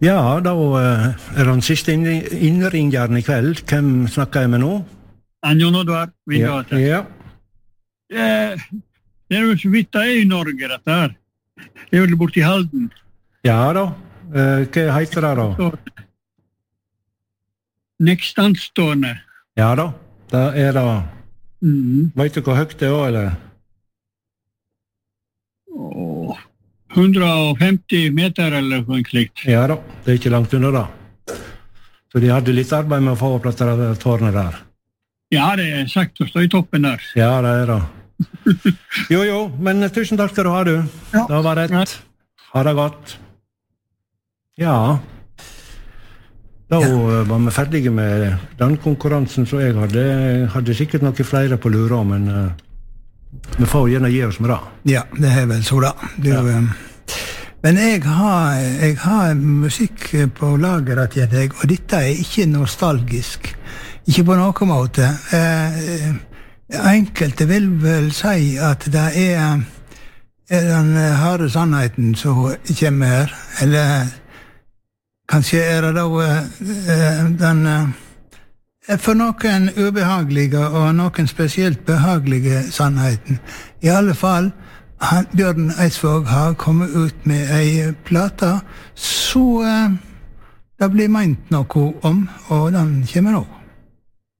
Ja, da den siste innringeren I kveld. Hvem snakker jeg med nå? Jon Oddvar Vingate. Ja. Det jo så vidt det I Norge, dette her. Det jo borte I Halden. Ja da. Hva heter det da? Nekstanstående. Ja da. Da det... Vet du hvor høyt det eller? 150 meter eller noe slikt. Ja da, det ikke langt under da. Så de hadde litt arbeid med å få opp dette tårnet der. Ja, det sagt å stå I toppen der. Ja, det det. Jo, men tusen takk skal du ha, du. Ja. Det var rett. Ha det godt. Ja. Da var vi ferdige med den konkurransen, så jeg hadde sikkert noen flere på lura, men vi får gjerne gi oss med det. Ja, det vel så da. Men jeg har musikk på lageret til deg, og dette ikke nostalgisk. Ikke på noen måte. Enkelte vil vel si at det den harde sannheten som kommer her, eller kanskje det da den for noen ubehagelige og noen spesielt behagelige sannheten. I alle fall, Bjørn Eidsvåg har kommet ut med en plate, så det blir meint noe om, og den kommer nå.